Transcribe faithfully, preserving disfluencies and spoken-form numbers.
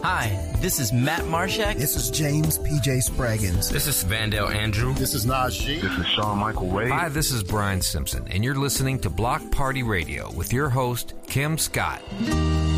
Hi, this is Matt Marshak. This is James P J Spraggins. This is Vandale Andrew. This is Najee. This is Sean Michael Wade. Hi, this is Brian Simpson, and you're listening to Block Party Radio with your host, Kim Scott.